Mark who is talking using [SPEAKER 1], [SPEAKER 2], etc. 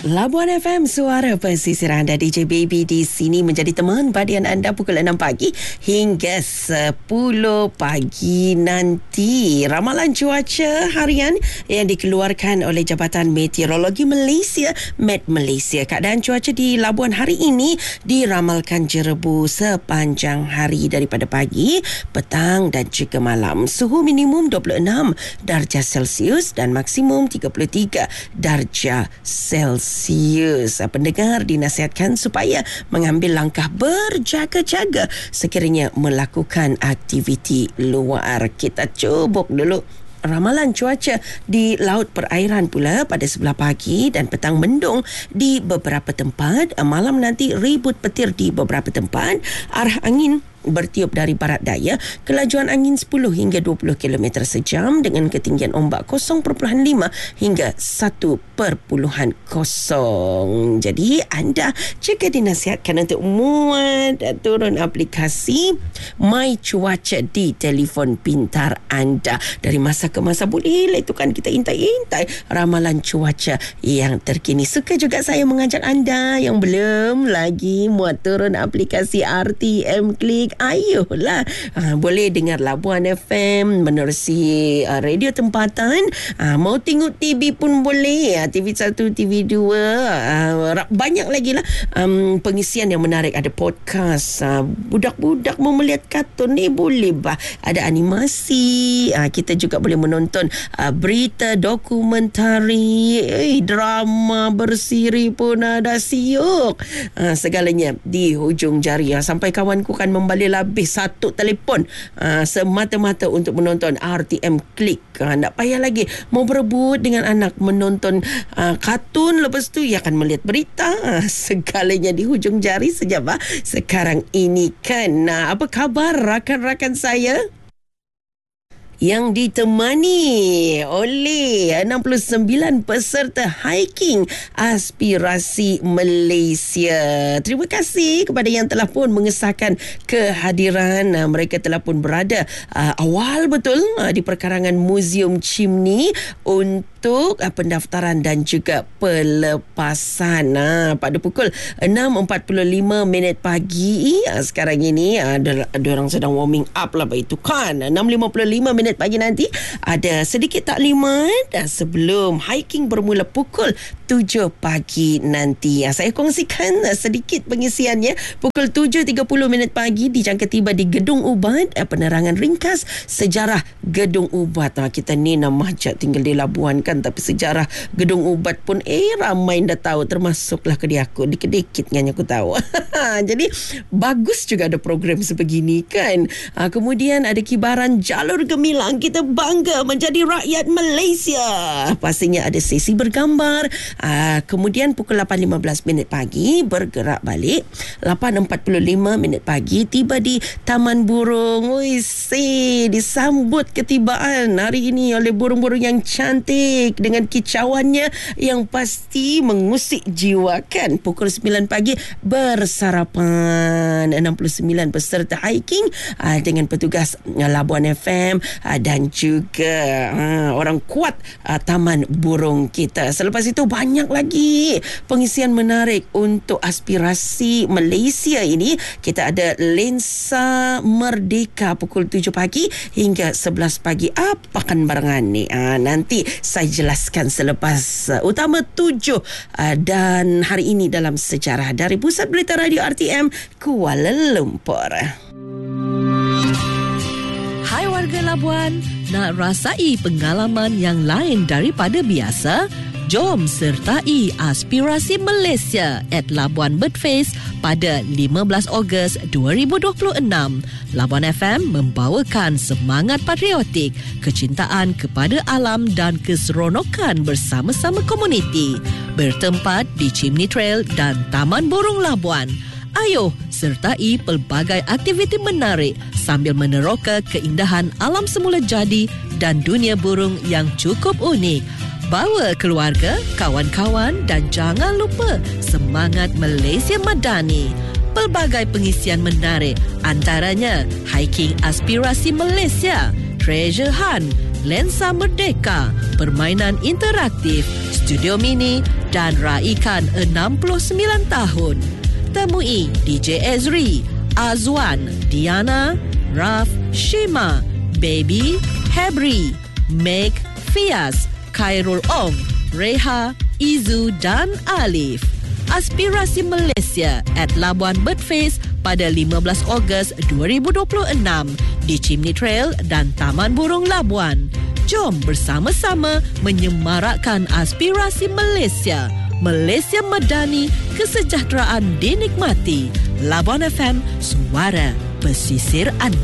[SPEAKER 1] Labuan FM, suara pesisir anda. DJ Baby di sini menjadi teman padian anda pukul 6 pagi hingga 10 pagi nanti. Ramalan cuaca harian yang dikeluarkan oleh Jabatan Meteorologi Malaysia, Met Malaysia. Keadaan cuaca di Labuan hari ini diramalkan jerebu sepanjang hari daripada pagi, petang dan juga malam. Suhu minimum 26 darjah Celsius dan maksimum 33 darjah Celsius. Pendengar dinasihatkan supaya mengambil langkah berjaga-jaga sekiranya melakukan aktiviti luar. Kita cubuk dulu ramalan cuaca di laut perairan pula pada sebelah pagi dan petang mendung di beberapa tempat. Malam nanti ribut petir di beberapa tempat. Arah angin bertiup dari barat daya, kelajuan angin 10 hingga 20 km sejam dengan ketinggian ombak 0.5 hingga 1.0. Jadi anda juga dinasihatkan untuk muat dan turun aplikasi My Cuaca di telefon pintar anda. Dari masa ke masa boleh itu kan kita intai-intai ramalan cuaca yang terkini. Suka juga saya mengajak anda yang belum lagi muat turun aplikasi RTM Klik. Ayolah, boleh dengar Labuan FM menerusi radio tempatan. Mau tengok TV pun boleh, TV1, TV2, banyak lagi lah pengisian yang menarik. Ada podcast, budak-budak mau melihat kartun ni boleh bah. Ada animasi, kita juga boleh menonton berita dokumentari, drama bersiri pun ada, siuk segalanya di hujung jari. Sampai kawanku kan membalik lebih satu telefon semata-mata untuk menonton RTM Klik. Tak payah lagi mau berebut dengan anak menonton kartun, lepas tu ia akan melihat berita, segalanya di hujung jari sejak sekarang ini kan. Apa khabar rakan-rakan saya yang ditemani oleh 69 peserta hiking Aspirasi Malaysia. Terima kasih kepada yang telah pun mengesahkan kehadiran. Mereka telah pun berada awal betul di perkarangan Muzium Chimney untuk pendaftaran dan juga pelepasan. Pada pukul 6.45 pagi sekarang ini ada orang sedang warming up lah itu kan. 6.55 pagi nanti ada sedikit taklimat sebelum hiking bermula pukul 7 pagi nanti. Saya kongsikan sedikit pengisiannya. Pukul 7.30 pagi dijangka tiba di Gedung Ubat, penerangan ringkas sejarah Gedung Ubat. Kita ni nama je tinggal di Labuan kan, tapi sejarah Gedung Ubat pun ramai dah tahu, termasuklah kedai aku, dikit-dikit kan aku tahu. Jadi bagus juga ada program sebegini kan. Kemudian ada kibaran jalur gemilang, kita bangga menjadi rakyat Malaysia. Pastinya ada sesi bergambar. Kemudian pukul 8.15 pagi bergerak balik. 8.45 pagi tiba di Taman Burung. Disambut ketibaan hari ini oleh burung-burung yang cantik dengan kicauannya yang pasti mengusik jiwa kan. Pukul 9 pagi bersarapan 69 peserta hiking dengan petugas Labuan FM dan juga orang kuat Taman Burung kita. Selepas itu banyak lagi pengisian menarik untuk Aspirasi Malaysia ini. Kita ada lensa merdeka pukul 7 pagi hingga 11 pagi. Apakan barangan ni? Nanti saya jelaskan selepas utama 7 dan hari ini dalam sejarah dari Pusat Berita Radio RTM Kuala Lumpur.
[SPEAKER 2] Hai warga Labuan, nak rasai pengalaman yang lain daripada biasa? Jom sertai Aspirasi Malaysia at Labuan Birdfest pada 15 Ogos 2026. Labuan FM membawakan semangat patriotik, kecintaan kepada alam dan keseronokan bersama-sama komuniti. Bertempat di Chimney Trail dan Taman Burung Labuan. Ayo sertai pelbagai aktiviti menarik sambil meneroka keindahan alam semula jadi dan dunia burung yang cukup unik. Bawa keluarga, kawan-kawan dan jangan lupa semangat Malaysia Madani. Pelbagai pengisian menarik antaranya hiking Aspirasi Malaysia, treasure hunt, lensa merdeka, permainan interaktif, studio mini dan raikan 69 tahun. Temui DJ Ezri, Azwan, Diana, Raf, Shima, Baby, Hebri, Meg, Fias, Khairul Ong, Reha, Izu dan Alif. Aspirasi Malaysia at Labuan Birdface pada 15 Ogos 2026 di Chimney Trail dan Taman Burung Labuan. Jom bersama-sama menyemarakkan aspirasi Malaysia. Malaysia Madani, kesejahteraan dinikmati. Labuan FM, suara pesisir anda.